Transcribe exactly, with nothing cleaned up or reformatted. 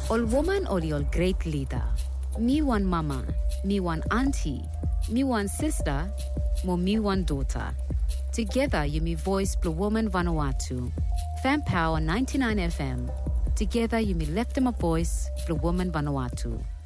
All woman or the all great leader. Me one mama, me one auntie, me one sister, mo me one daughter. Together you me voice Blue Woman Vanuatu. Fan Power ninety-nine F M. Together you me left them a voice Blue Woman Vanuatu.